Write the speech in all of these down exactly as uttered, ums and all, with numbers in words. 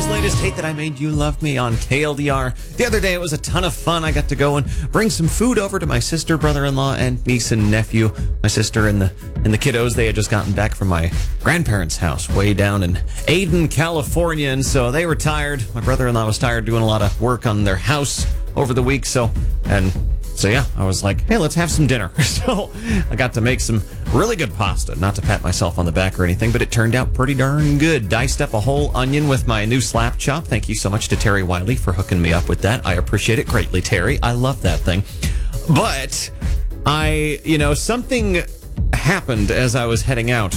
Rihanna's latest Hate That I Made You Love Me on K L D R. The other day, it was a ton of fun. I got to go and bring some food over to my sister, brother-in-law, and niece and nephew. My sister and the and the kiddos, they had just gotten back from my grandparents' house way down in Aden, California, and so they were tired. My brother-in-law was tired doing a lot of work on their house over the week, so, and So, yeah, I was like, hey, let's have some dinner. So I got to make some really good pasta. Not to pat myself on the back or anything, but it turned out pretty darn good. Diced up a whole onion with my new slap chop. Thank you so much to Terry Wiley for hooking me up with that. I appreciate it greatly, Terry. I love that thing. But I, you know, something happened as I was heading out,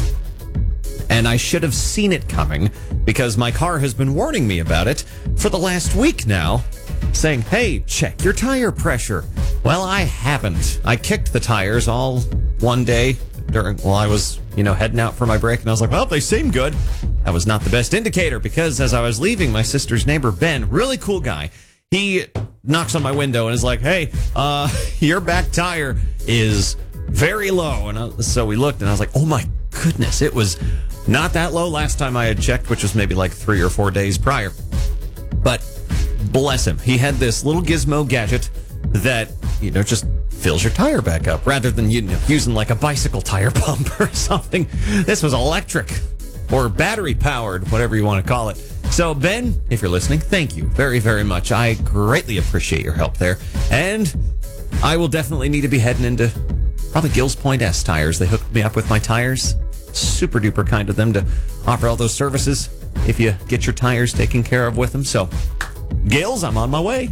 and I should have seen it coming because my car has been warning me about it for the last week now, saying, hey, check your tire pressure. Well, I haven't. I kicked the tires all one day during while I was, you know, heading out for my break, and I was like, well, they seem good. That was not the best indicator because as I was leaving, my sister's neighbor, Ben, really cool guy, he knocks on my window and is like, hey, uh, your back tire is very low. And I, so we looked, and I was like, oh, my goodness, it was not that low last time I had checked, which was maybe like three or four days prior. But bless him, he had this little gizmo gadget that, you know, just fills your tire back up rather than, you know, using like a bicycle tire pump or something. This was electric or battery powered, whatever you want to call it. So, Ben, if you're listening, thank you very, very much. I greatly appreciate your help there. And I will definitely need to be heading into probably Gills Point S tires. They hooked me up with my tires. Super duper kind of them to offer all those services if you get your tires taken care of with them. So, Gills, I'm on my way.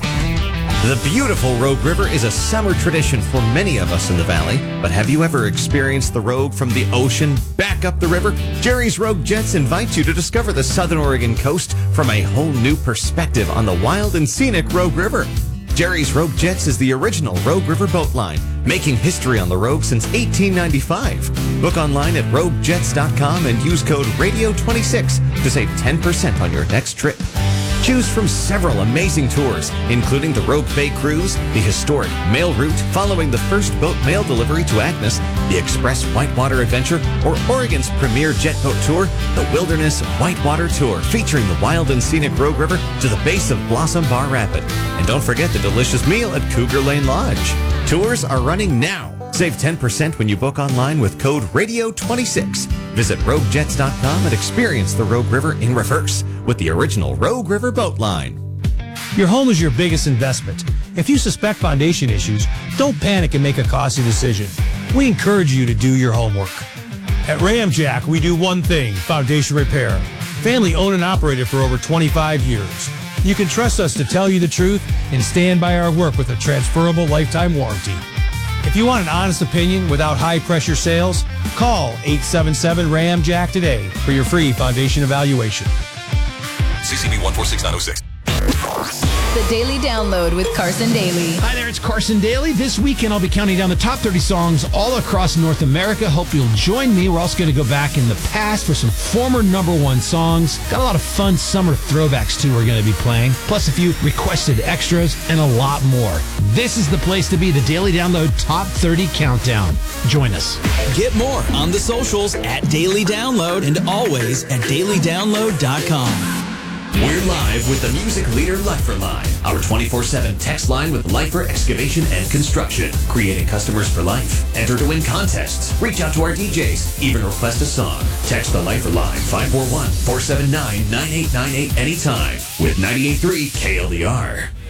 The beautiful Rogue River is a summer tradition for many of us in the valley. But have you ever experienced the Rogue from the ocean back up the river? Jerry's Rogue Jets invites you to discover the Southern Oregon coast from a whole new perspective on the wild and scenic Rogue River. Jerry's Rogue Jets is the original Rogue River boat line, making history on the Rogue since eighteen ninety-five. Book online at rogue jets dot com and use code radio twenty-six to save ten percent on your next trip. Choose from several amazing tours, including the Rogue Bay Cruise, the historic mail route following the first boat mail delivery to Agnes, the Express Whitewater Adventure, or Oregon's premier jet boat tour, the Wilderness Whitewater Tour, featuring the wild and scenic Rogue River to the base of Blossom Bar Rapid. And don't forget the delicious meal at Cougar Lane Lodge. Tours are running now. Save ten percent when you book online with code radio twenty-six. Visit rogue jets dot com and experience the Rogue River in reverse with the original Rogue River boat line. Your home is your biggest investment. If you suspect foundation issues, don't panic and make a costly decision. We encourage you to do your homework. At Ramjack, we do one thing, foundation repair. Family owned and operated for over twenty-five years. You can trust us to tell you the truth and stand by our work with a transferable lifetime warranty. If you want an honest opinion without high-pressure sales, call eight seven seven RAM-JACK today for your free foundation evaluation. C C B one four six nine oh six. The Daily Download with Carson Daly. Hi there, it's Carson Daly. This weekend I'll be counting down the top thirty songs all across North America. Hope you'll join me. We're also going to go back in the past for some former number one songs. Got a lot of fun summer throwbacks too we're going to be playing. Plus a few requested extras and a lot more. This is the place to be, the Daily Download Top thirty Countdown. Join us. Get more on the socials at Daily Download and always at daily download dot com. We're live with the music leader Lifer Line, our twenty-four seven text line with Lifer Excavation and Construction, creating customers for life. Enter to win contests, reach out to our D Js, even request a song. Text the Lifer Line five four one, four seven nine, nine eight nine eight anytime with ninety-eight point three K L D R.